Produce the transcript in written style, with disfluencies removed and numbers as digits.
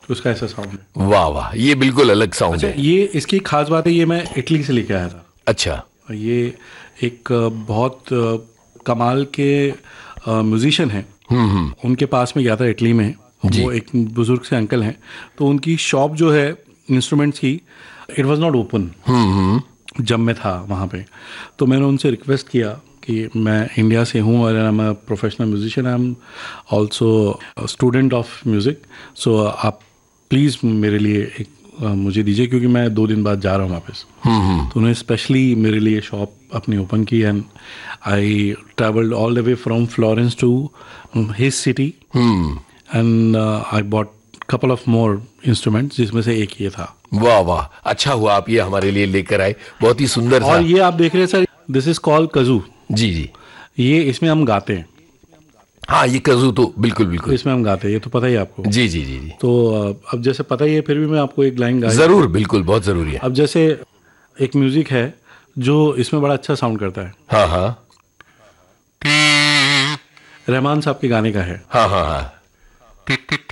उसका ऐसा साउंड है। वाह वाह, ये बिल्कुल अलग साउंड अच्छा, है। ये इसकी खास बात है, ये मैं इटली से लेके आया था। अच्छा। ये एक बहुत कमाल के म्यूजिशियन हैं। उनके पास में गया था इटली में। जी। वो एक बुजुर्ग से अंकल हैं। तो उनकी शॉप जो है इंस्ट्रूमेंट्स की, इट वाज नॉट ओपन जब मैं था वहाँ पे। तो मैंने उनसे रिक्वेस्ट किया कि मैं इंडिया से हूँ और I am a professional musician, I am also student of music, सो आप प्लीज़ मेरे लिए एक मुझे दीजिए, क्योंकि मैं 2 दिन बाद जा रहा हूँ वापस। तो उन्होंने स्पेशली मेरे लिए शॉप अपनी ओपन की, and I travelled all the way from Florence to his city, and I bought couple of more instruments, जिसमें से एक ये था। वाह वाह, अच्छा हुआ आप ये हमारे लिए लेकर आए, बहुत ही सुंदर और सा। ये आप देख रहे हैं सर, दिस इज कॉल्ड कजू। जी जी। ये इसमें हम गाते हैं। हाँ, ये कजू तो बिल्कुल बिल्कुल। इसमें हम गाते हैं, ये तो पता ही है आपको। जी जी जी जी। तो अब जैसे पता ही है, फिर भी मैं आपको एक लाइन गा ही जरूर, दूं। बिल्कुल, बहुत जरूरी है। अब जैसे एक म्यूजिक है जो इसमें बड़ा अच्छा साउंड करता है, हाँ हाँ रहमान साहब के गाने का है। हाँ हाँ हाँ।